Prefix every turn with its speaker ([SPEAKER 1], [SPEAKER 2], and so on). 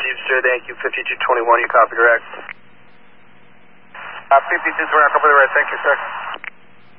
[SPEAKER 1] received, sir. Thank you. 5221, you copy direct.
[SPEAKER 2] 5221, copy direct. Thank you, sir.